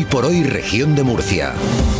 por Hoy Región de Murcia.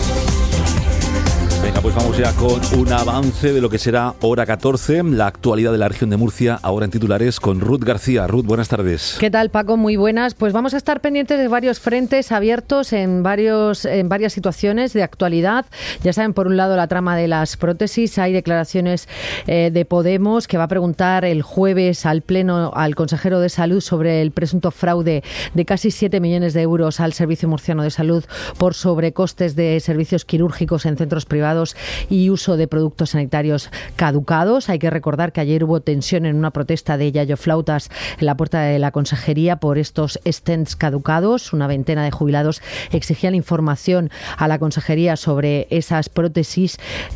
Venga, pues vamos ya con un avance de lo que será hora 14, la actualidad de la región de Murcia, ahora en titulares con Ruth García. Ruth, buenas tardes. ¿Qué tal, Paco? Muy buenas. Pues vamos a estar pendientes de varios frentes abiertos en varias situaciones de actualidad. Ya saben, por un lado, la trama de las prótesis. Hay declaraciones de Podemos que va a preguntar el jueves al Pleno al consejero de Salud sobre el presunto fraude de casi 7 millones de euros al Servicio Murciano de Salud por sobrecostes de servicios quirúrgicos en centros privados y uso de productos sanitarios caducados. Hay que recordar que ayer hubo tensión en una protesta de yayoflautas en la puerta de la consejería por estos stents caducados. Una veintena de jubilados exigían información a la consejería sobre esas prótesis,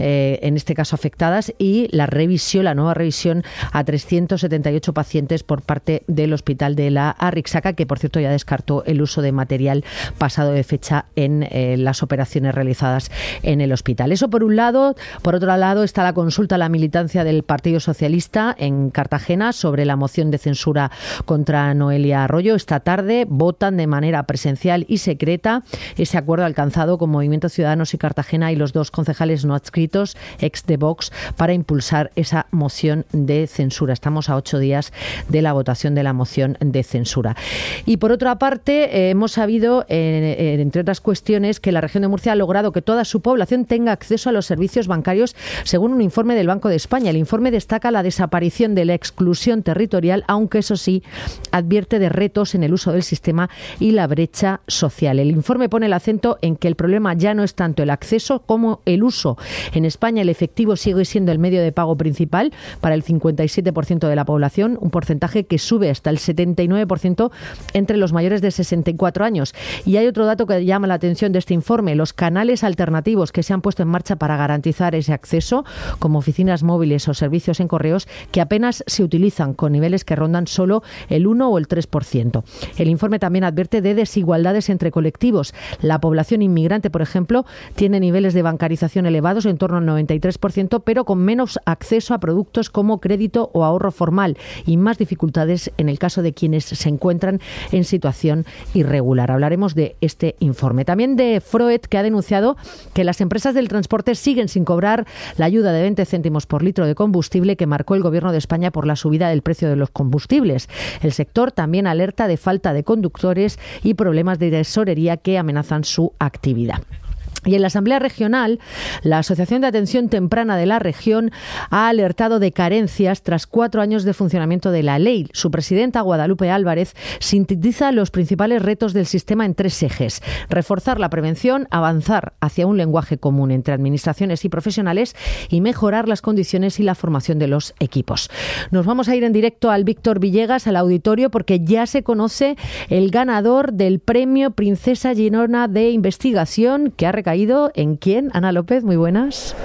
en este caso afectadas, y la nueva revisión a 378 pacientes por parte del hospital de la Arrixaca, que por cierto ya descartó el uso de material pasado de fecha en las operaciones realizadas en el hospital. Eso por un lado. Por otro lado está la consulta a la militancia del Partido Socialista en Cartagena sobre la moción de censura contra Noelia Arroyo. Esta tarde votan de manera presencial y secreta ese acuerdo alcanzado con Movimiento Ciudadanos y Cartagena y los dos concejales no adscritos, ex de Vox, para impulsar esa moción de censura. Estamos a 8 días de la votación de la moción de censura. Y por otra parte, hemos sabido, entre otras cuestiones, que la región de Murcia ha logrado que toda su población tenga acceso a los servicios bancarios, según un informe del Banco de España. El informe destaca la desaparición de la exclusión territorial, aunque eso sí, advierte de retos en el uso del sistema y la brecha social. El informe pone el acento en que el problema ya no es tanto el acceso como el uso. En España el efectivo sigue siendo el medio de pago principal para el 57% de la población, un porcentaje que sube hasta el 79% entre los mayores de 64 años. Y hay otro dato que llama la atención de este informe: los canales alternativos que se han puesto en marcha para garantizar ese acceso, como oficinas móviles o servicios en correos, que apenas se utilizan, con niveles que rondan solo el 1 o el 3%. El informe también advierte de desigualdades entre colectivos. La población inmigrante, por ejemplo, tiene niveles de bancarización elevados, en torno al 93%, pero con menos acceso a productos como crédito o ahorro formal, y más dificultades en el caso de quienes se encuentran en situación irregular. Hablaremos de este informe. También de Froet, que ha denunciado que las empresas del transporte siguen sin cobrar la ayuda de 20 céntimos por litro de combustible que marcó el Gobierno de España por la subida del precio de los combustibles. El sector también alerta de falta de conductores y problemas de tesorería que amenazan su actividad. Y en la Asamblea Regional, la Asociación de Atención Temprana de la región ha alertado de carencias tras 4 años de funcionamiento de la ley. Su presidenta, Guadalupe Álvarez, sintetiza los principales retos del sistema en 3 ejes: reforzar la prevención, avanzar hacia un lenguaje común entre administraciones y profesionales y mejorar las condiciones y la formación de los equipos. Nos vamos a ir en directo al Víctor Villegas, al auditorio, porque ya se conoce el ganador del Premio Princesa Girona de Investigación, que ha recaído ¿en quién? Ana López, muy buenas.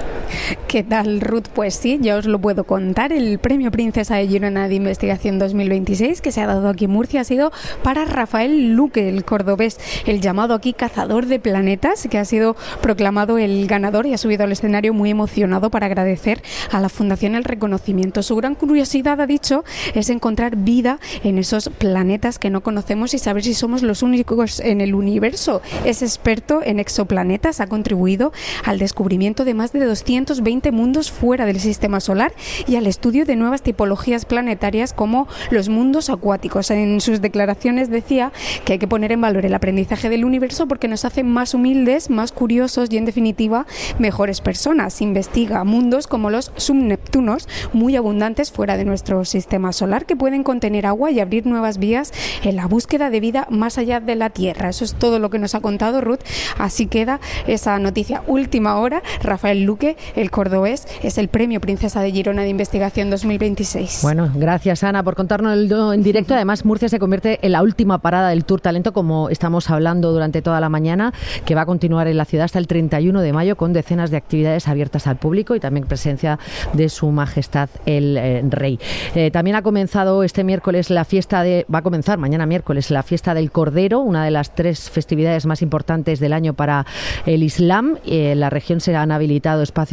¿Qué tal, Ruth? Pues sí, ya os lo puedo contar. El Premio Princesa de Girona de Investigación 2026 que se ha dado aquí en Murcia ha sido para Rafael Luque, el cordobés, el llamado aquí cazador de planetas, que ha sido proclamado el ganador y ha subido al escenario muy emocionado para agradecer a la Fundación el reconocimiento. Su gran curiosidad, ha dicho, es encontrar vida en esos planetas que no conocemos y saber si somos los únicos en el universo. Es experto en exoplanetas, ha contribuido al descubrimiento de más de 220 mundos fuera del sistema solar y al estudio de nuevas tipologías planetarias como los mundos acuáticos. En sus declaraciones decía que hay que poner en valor el aprendizaje del universo porque nos hace más humildes, más curiosos y, en definitiva, mejores personas. Investiga mundos como los subneptunos, muy abundantes fuera de nuestro sistema solar, que pueden contener agua y abrir nuevas vías en la búsqueda de vida más allá de la Tierra. Eso es todo lo que nos ha contado Ruth. Así queda esa noticia. Última hora: Rafael Luque, el cordobés, es el Premio Princesa de Girona de Investigación 2026. Bueno, gracias, Ana, por contárnoslo en directo. Además, Murcia se convierte en la última parada del Tour Talento, como estamos hablando durante toda la mañana, que va a continuar en la ciudad hasta el 31 de mayo con decenas de actividades abiertas al público y también presencia de Su Majestad el Rey. También ha comenzado este miércoles va a comenzar mañana miércoles la fiesta del Cordero, una de las 3 festividades más importantes del año para el Islam. En la región se han habilitado espacios para esta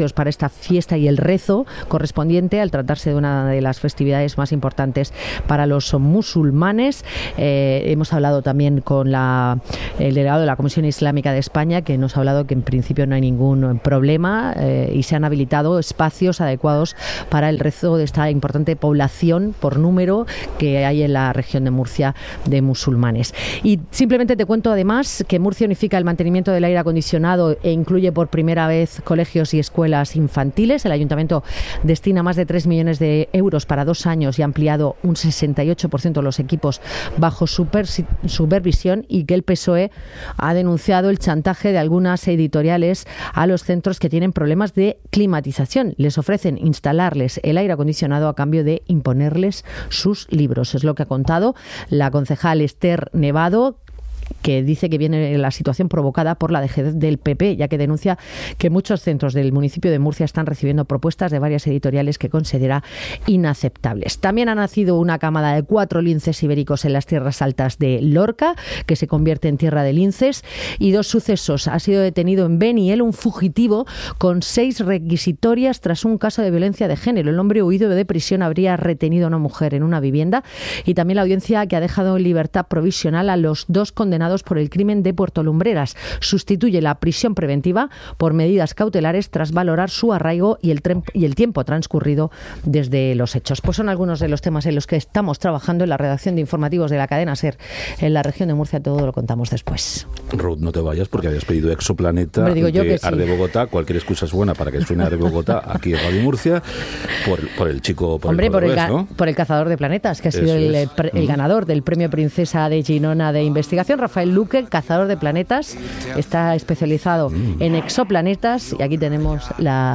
esta fiesta y el rezo correspondiente al tratarse de una de las festividades más importantes para los musulmanes. Hemos hablado también con el delegado de la Comisión Islámica de España, que nos ha hablado que en principio no hay ningún problema y se han habilitado espacios adecuados para el rezo de esta importante población por número que hay en la región de Murcia de musulmanes. Y simplemente te cuento además que Murcia unifica el mantenimiento del aire acondicionado e incluye por primera vez colegios y escuelas infantiles. El Ayuntamiento destina más de 3 millones de euros para 2 años y ha ampliado un 68% los equipos bajo supervisión, y que el PSOE ha denunciado el chantaje de algunas editoriales a los centros que tienen problemas de climatización. Les ofrecen instalarles el aire acondicionado a cambio de imponerles sus libros. Es lo que ha contado la concejal Esther Nevado, que dice que viene la situación provocada por la dejadez del PP, ya que denuncia que muchos centros del municipio de Murcia están recibiendo propuestas de varias editoriales que considera inaceptables. También ha nacido una camada de 4 linces ibéricos en las tierras altas de Lorca, que se convierte en tierra de linces, y 2 sucesos. Ha sido detenido en Beniel un fugitivo con 6 requisitorias tras un caso de violencia de género. El hombre huido de prisión habría retenido a una mujer en una vivienda, y también la audiencia que ha dejado en libertad provisional a los 2 condenados por el crimen de Puerto Lumbreras. Sustituye la prisión preventiva por medidas cautelares tras valorar su arraigo y el tiempo transcurrido desde los hechos. Pues son algunos de los temas en los que estamos trabajando en la redacción de informativos de la cadena SER en la región de Murcia. Todo lo contamos después. Ruth, no te vayas porque habías pedido Exoplaneta. Hombre, digo yo de que sí. Arde Bogotá. Cualquier excusa es buena para que suene Arde Bogotá aquí en Radio Murcia por el chico, Hombre, el cordobés, ¿no? Por el cazador de planetas, que ha sido el ganador del Premio Princesa de Girona de Investigación. Rafael Luque, cazador de planetas, está especializado en exoplanetas, y aquí tenemos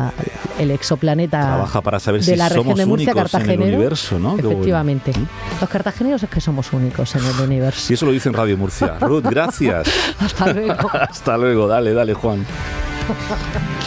el exoplaneta. Trabaja para saber de si la región somos de Murcia, únicos en el universo, ¿no? Efectivamente. Los cartageneros es que somos únicos en el universo. Y eso lo dice en Radio Murcia. Ruth, gracias. Hasta luego. Hasta luego. Dale, Juan.